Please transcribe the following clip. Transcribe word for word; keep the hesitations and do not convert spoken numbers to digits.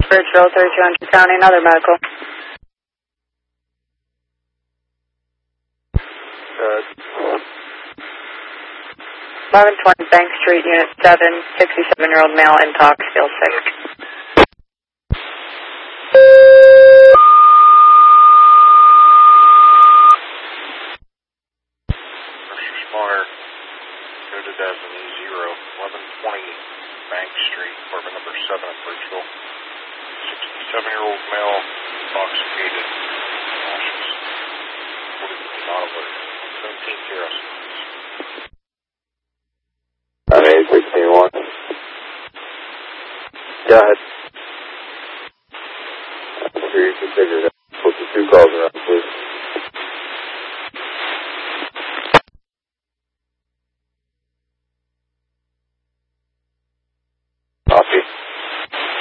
Bridgeville, thirty-two hundred County, another medical. Uh, eleven twenty Bank Street, Unit seven, sixty-seven-year-old male, intox, feel sick. First responder, noted as an E zero, eleven twenty Bank Street, apartment number seven in Bridgeville. sixty-seven-year-old male, intoxicated, nauseous, reported not alert. seventeen zero. I'm eight sixteen one. Go ahead. I'm sure you can figure it out. Put the two calls around.